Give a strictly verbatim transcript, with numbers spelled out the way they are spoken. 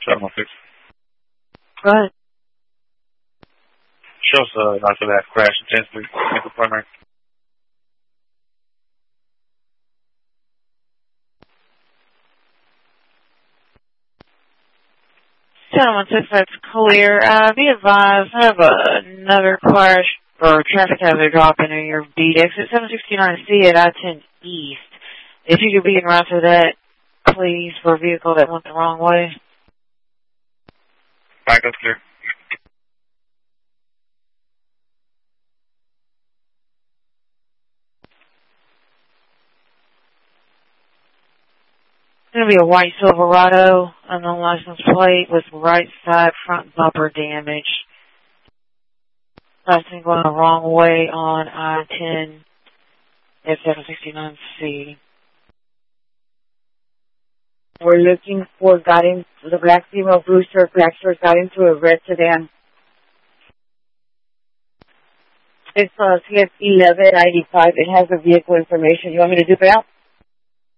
seven one six. Go ahead. Shows uh, not for that crash intensely. Primary. seven one six, that's clear. Uh, be advised, I have uh, another crash or traffic hazard dropping in your beat. Exit seven sixty-nine C at I ten East. If you could be en route to that, please, for a vehicle that went the wrong way. Back up clear. It's going to be a white Silverado, unknown license plate with right side front bumper damage. Passing going the wrong way on I ten at seven sixty-nine C. We're looking for got in, the black female Brewster Baxter got into a red sedan. It's uh, C S eleven ninety-five. It has the vehicle information. You want me to dip it out?